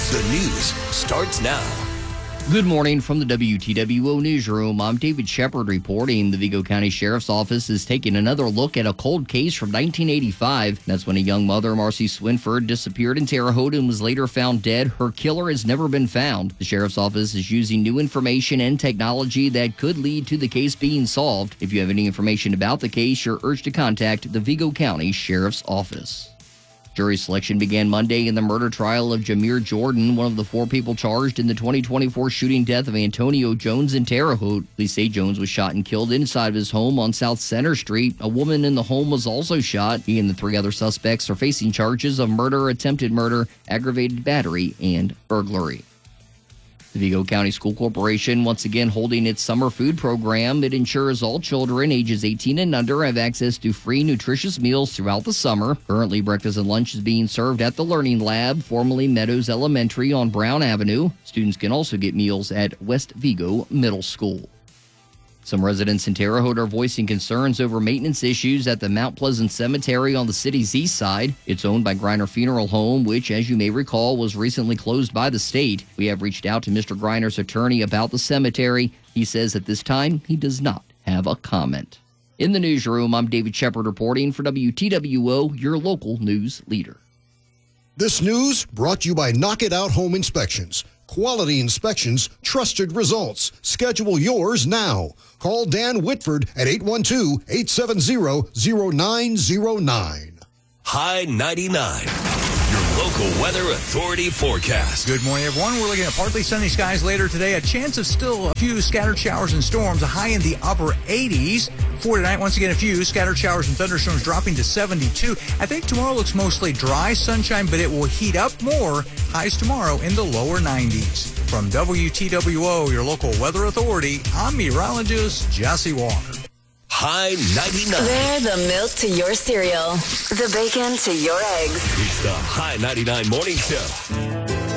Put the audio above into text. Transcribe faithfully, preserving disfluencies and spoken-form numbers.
The news starts now. Good morning from the W T W O Newsroom. I'm David Shepard reporting. The Vigo County Sheriff's Office is taking another look at a cold case from nineteen eighty-five. That's when a young mother, Marcy Swinford, disappeared in Terre Haute and was later found dead. Her killer has never been found. The Sheriff's Office is using new information and technology that could lead to the case being solved. If you have any information about the case, you're urged to contact the Vigo County Sheriff's Office. Jury selection began Monday in the murder trial of Jamir Jordan, one of the four people charged in the twenty twenty-four shooting death of Antonio Jones in Terre Haute. Police say Jones was shot and killed inside of his home on South Center Street. A woman in the home was also shot. He and the three other suspects are facing charges of murder, attempted murder, aggravated battery, and burglary. The Vigo County School Corporation once again holding its summer food program. It ensures all children ages eighteen and under have access to free nutritious meals throughout the summer. Currently, breakfast and lunch is being served at the Learning Lab, formerly Meadows Elementary on Brown Avenue. Students can also get meals at West Vigo Middle School. Some residents in Terre Haute are voicing concerns over maintenance issues at the Mount Pleasant Cemetery on the city's east side. It's owned by Greiner Funeral Home, which, as you may recall, was recently closed by the state. We have reached out to Mister Greiner's attorney about the cemetery. He says at this time he does not have a comment. In the newsroom, I'm David Shepard reporting for W T W O, your local news leader. This news brought to you by Knock It Out Home Inspections. Quality inspections, trusted results. Schedule yours now. Call Dan Whitford at eight one two, eight seven zero, zero nine zero nine. High ninety-nine, your local weather authority forecast. Good morning, everyone. We're looking at partly sunny skies later today. A chance of still a few scattered showers and storms, a high in the upper eighties. For tonight, once again, a few scattered showers and thunderstorms dropping to seventy-two. I think tomorrow looks mostly dry sunshine, but it will heat up more. Highs tomorrow in the lower nineties. From W T W O, your local weather authority, I'm meteorologist Jesse Walker. High ninety-nine. They're the milk to your cereal, the bacon to your eggs. It's the High ninety-nine Morning Show.